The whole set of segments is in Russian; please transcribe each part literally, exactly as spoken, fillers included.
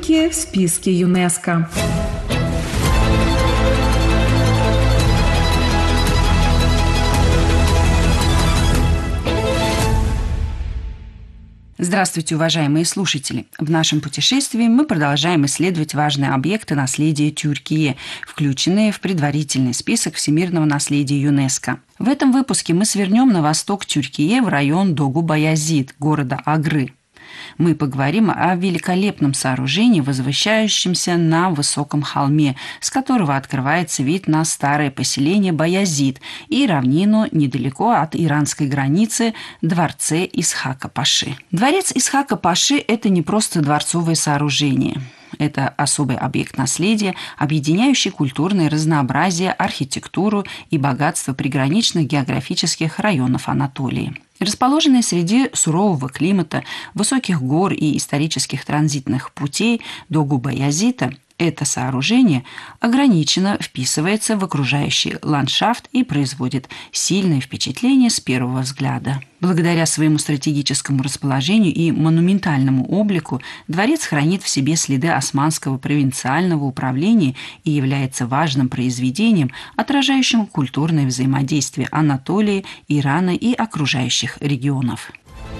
Тюркия в списке ЮНЕСКО. Здравствуйте, уважаемые слушатели! В нашем путешествии мы продолжаем исследовать важные объекты наследия Тюркии, включенные в предварительный список всемирного наследия ЮНЕСКо. В этом выпуске мы свернем на восток Тюркии в район Догу-Баязит, города Агры. Мы поговорим о великолепном сооружении, возвышающемся на высоком холме, с которого открывается вид на старое поселение Баязит и равнину недалеко от иранской границы дворце Исхака-Паши. Дворец Исхака-Паши – это не просто дворцовое сооружение. Это особый объект наследия, объединяющий культурное разнообразие, архитектуру и богатство приграничных географических районов Анатолии. Расположенный среди сурового климата, высоких гор и исторических транзитных путей Догу-Баязита, это сооружение ограниченно вписывается в окружающий ландшафт и производит сильное впечатление с первого взгляда. Благодаря своему стратегическому расположению и монументальному облику дворец хранит в себе следы османского провинциального управления и является важным произведением, отражающим культурное взаимодействие Анатолии, Ирана и окружающих регионов.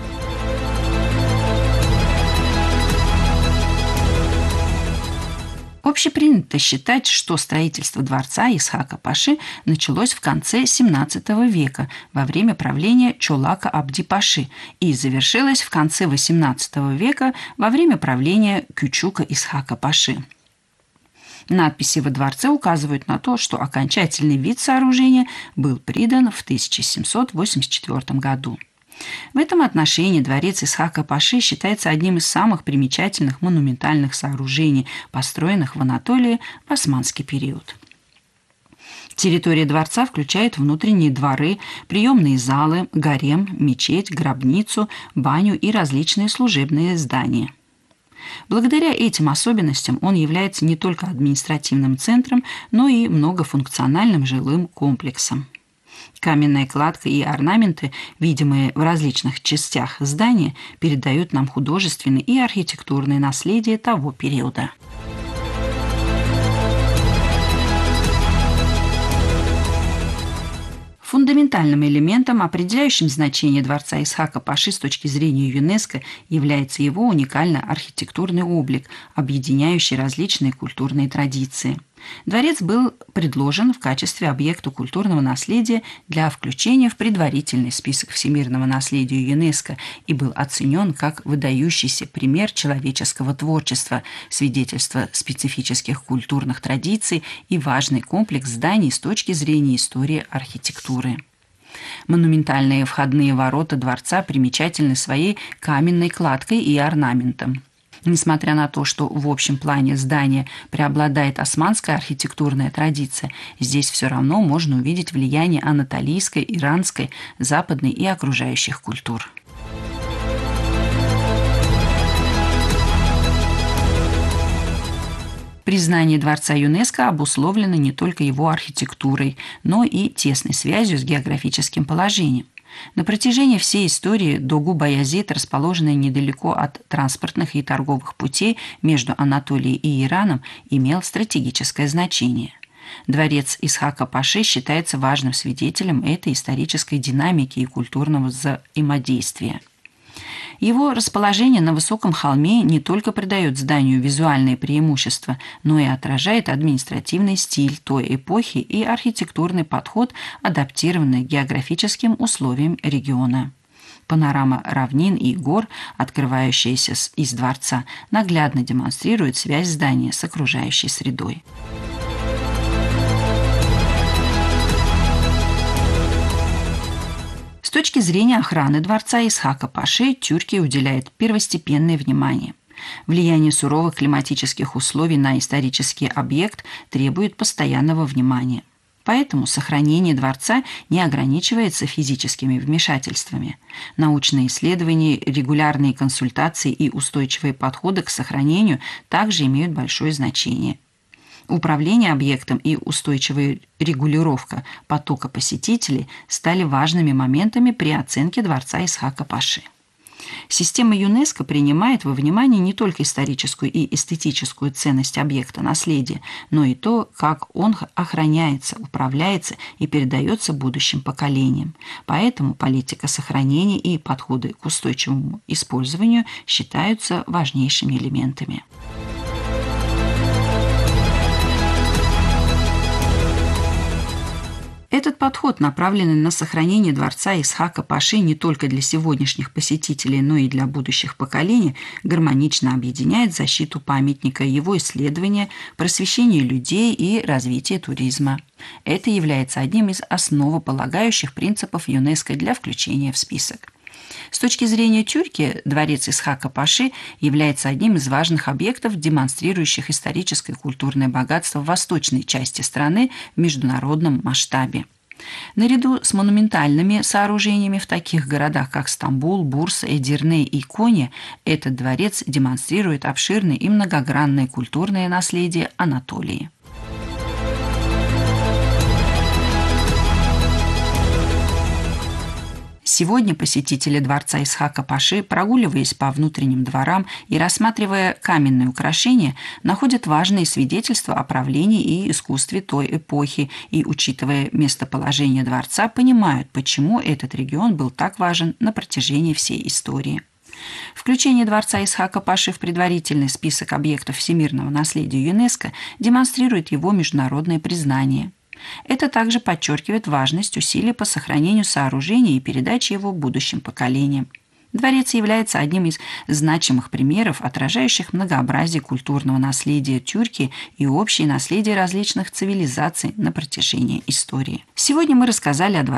Общепринято считать, что строительство дворца Исхака-Паши началось в конце семнадцатого века во время правления Чолака Абди-Паши и завершилось в конце восемнадцатого века во время правления Кючука Исхака-Паши. Надписи во дворце указывают на то, что окончательный вид сооружения был придан в тысяча семьсот восемьдесят четвёртом году. В этом отношении дворец Исхака-Паши считается одним из самых примечательных монументальных сооружений, построенных в Анатолии в османский период. Территория дворца включает внутренние дворы, приемные залы, гарем, мечеть, гробницу, баню и различные служебные здания. Благодаря этим особенностям он является не только административным центром, но и многофункциональным жилым комплексом. Каменная кладка и орнаменты, видимые в различных частях здания, передают нам художественное и архитектурное наследие того периода. Фундаментальным элементом, определяющим значение дворца Исхака-Паши с точки зрения ЮНЕСКО, является его уникальный архитектурный облик, объединяющий различные культурные традиции. Дворец был предложен в качестве объекта культурного наследия для включения в предварительный список всемирного наследия ЮНЕСКо и был оценен как выдающийся пример человеческого творчества, свидетельство специфических культурных традиций и важный комплекс зданий с точки зрения истории архитектуры. Монументальные входные ворота дворца примечательны своей каменной кладкой и орнаментом. Несмотря на то, что в общем плане здания преобладает османская архитектурная традиция, здесь все равно можно увидеть влияние анатолийской, иранской, западной и окружающих культур. Признание дворца ЮНЕСКо обусловлено не только его архитектурой, но и тесной связью с географическим положением. На протяжении всей истории Догу-Баязит, расположенный недалеко от транспортных и торговых путей между Анатолией и Ираном, имел стратегическое значение. Дворец Исхака-Паши считается важным свидетелем этой исторической динамики и культурного взаимодействия. Его расположение на высоком холме не только придает зданию визуальные преимущества, но и отражает административный стиль той эпохи и архитектурный подход, адаптированный к географическим условиям региона. Панорама равнин и гор, открывающаяся из дворца, наглядно демонстрирует связь здания с окружающей средой. С точки зрения охраны дворца Исхака-Паши Тюркия уделяет первостепенное внимание. Влияние суровых климатических условий на исторический объект требует постоянного внимания. Поэтому сохранение дворца не ограничивается физическими вмешательствами. Научные исследования, регулярные консультации и устойчивые подходы к сохранению также имеют большое значение. Управление объектом и устойчивая регулировка потока посетителей стали важными моментами при оценке дворца Исхака-Паши. Система ЮНЕСКО принимает во внимание не только историческую и эстетическую ценность объекта наследия, но и то, как он охраняется, управляется и передается будущим поколениям. Поэтому политика сохранения и подходы к устойчивому использованию считаются важнейшими элементами. Этот подход, направленный на сохранение дворца Исхака Паши не только для сегодняшних посетителей, но и для будущих поколений, гармонично объединяет защиту памятника, его исследование, просвещение людей и развитие туризма. Это является одним из основополагающих принципов ЮНЕСКО для включения в список. С точки зрения Тюркии, дворец Исхака Паши является одним из важных объектов, демонстрирующих историческое и культурное богатство восточной части страны в международном масштабе. Наряду с монументальными сооружениями в таких городах, как Стамбул, Бурса, Эдирне и Коня, этот дворец демонстрирует обширное и многогранное культурное наследие Анатолии. Сегодня посетители дворца Исхака Паши, прогуливаясь по внутренним дворам и рассматривая каменные украшения, находят важные свидетельства о правлении и искусстве той эпохи и, учитывая местоположение дворца, понимают, почему этот регион был так важен на протяжении всей истории. Включение дворца Исхака Паши в предварительный список объектов всемирного наследия ЮНЕСКО демонстрирует его международное признание. Это также подчеркивает важность усилий по сохранению сооружения и передаче его будущим поколениям. Дворец является одним из значимых примеров, отражающих многообразие культурного наследия Тюркии и общее наследие различных цивилизаций на протяжении истории. Сегодня мы рассказали о дворце